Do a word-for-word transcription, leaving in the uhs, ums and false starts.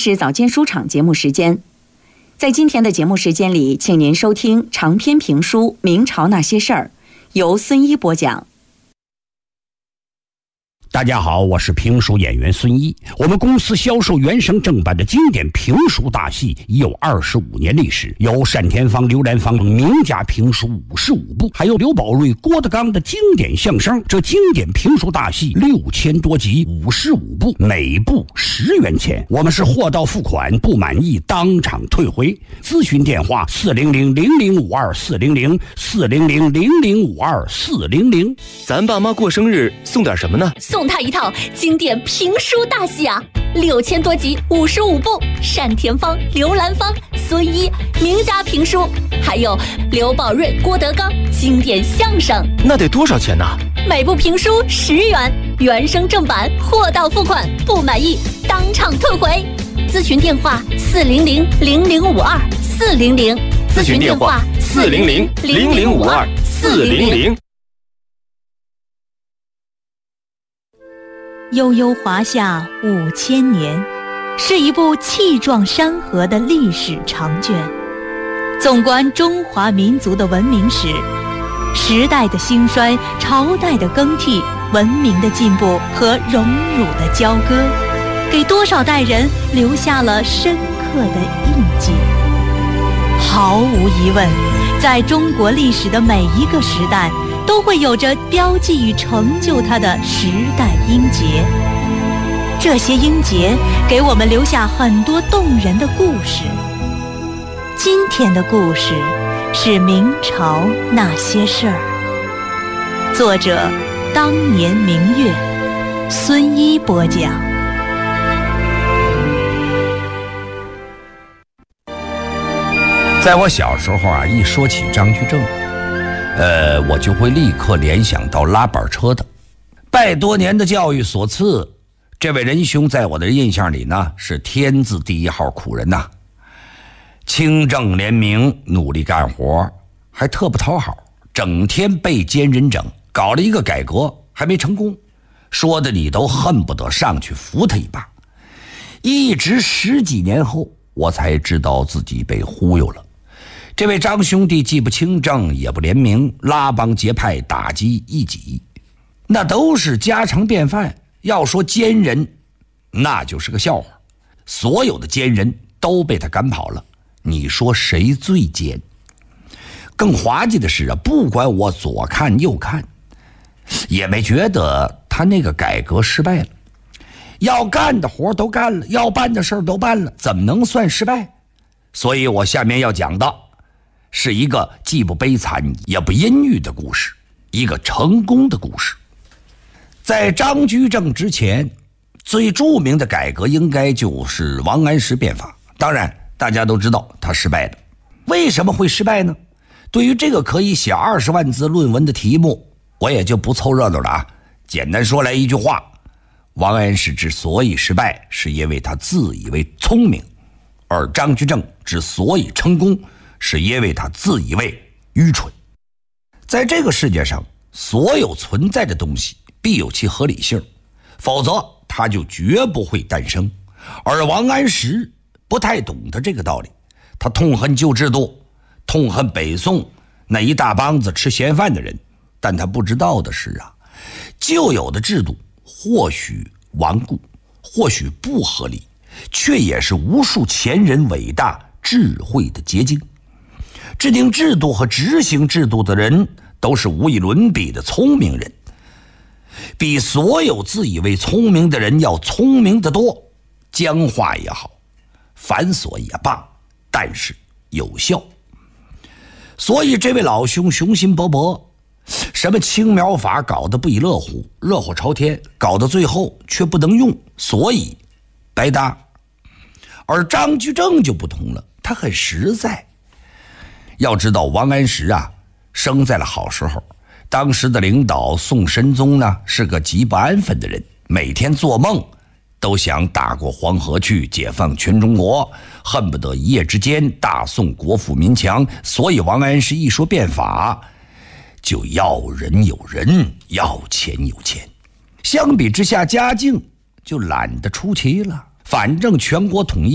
是早间书场节目时间。在今天的节目时间里，请您收听长篇评书《明朝那些事儿》，由孙一播讲。 大家好，我是评书演员孙一。我们公司销售原声正版的经典评书大戏已有二十五年历史，有单田芳、刘兰芳名家评书五十五部，还有刘宝瑞、郭德纲的经典相声。这经典评书大戏六千多集，五十五部，每部十元钱。我们是货到付款，不满意当场退回。咨询电话：四零零零零五二四零零四零零零零五二四零零。 咱爸妈过生日送点什么呢？ 送他一套经典评书大戏啊，六千多集，五十五部，单田芳、刘兰芳、孙一名家评书，还有刘宝瑞、郭德纲经典相声。 那得多少钱呢？ 每部评书十元，原声正版，货到付款，不满意当场退回。咨询电话：四零零零零五二四零零。 咨询电话：四零零零零五二四零零。 悠悠华夏五千年，是一部气壮山河的历史长卷。纵观中华民族的文明史，时代的兴衰，朝代的更替，文明的进步和荣辱的交割，给多少代人留下了深刻的印记。毫无疑问，在中国历史的每一个时代，都会有着标记与成就它的时代英杰。这些英杰给我们留下很多动人的故事。今天的故事是明朝那些事儿，作者当年明月，孙一播讲。 在我小时候啊，一说起张居正，呃，我就会立刻联想到拉板车的。拜多年的教育所赐，这位仁兄在我的印象里呢，是天字第一号苦人呐。清正廉明，努力干活，还特不讨好，整天被奸人整，搞了一个改革还没成功，说的你都恨不得上去扶他一把。一直十几年后，我才知道自己被忽悠了。这位张兄弟既不清正也不廉明，拉帮结派打击异己，那都是家常便饭。要说奸人，那就是个笑话，所有的奸人都被他赶跑了，你说谁最奸？更滑稽的是啊，不管我左看右看，也没觉得他那个改革失败了。要干的活都干了，要办的事都办了，怎么能算失败？所以我下面要讲的是一个既不悲惨也不阴郁的故事，一个成功的故事。在张居正之前，最著名的改革应该就是王安石变法。当然大家都知道他失败了。为什么会失败呢？对于这个可以写二十万字论文的题目，我也就不凑热闹了啊。简单说来一句话，王安石之所以失败，是因为他自以为聪明，而张居正之所以成功，是因为他自以为愚蠢。在这个世界上，所有存在的东西必有其合理性，否则它就绝不会诞生。而王安石不太懂得这个道理，他痛恨旧制度，痛恨北宋那一大帮子吃闲饭的人。但他不知道的是啊，旧有的制度或许顽固，或许不合理，却也是无数前人伟大智慧的结晶。制定制度和执行制度的人都是无与伦比的聪明人，比所有自以为聪明的人要聪明得多。僵化也好，繁琐也罢，但是有效。所以这位老兄雄心勃勃，什么青苗法搞得不亦乐乎，热火朝天，搞到最后却不能用，所以白搭。而张居正就不同了，他很实在。要知道王安石啊，生在了好时候，当时的领导宋神宗呢，是个极不安分的人，每天做梦都想打过黄河去解放全中国，恨不得一夜之间大宋国富民强。所以王安石一说变法，就要人有人，要钱有钱。相比之下，嘉靖就懒得出奇了，反正全国统一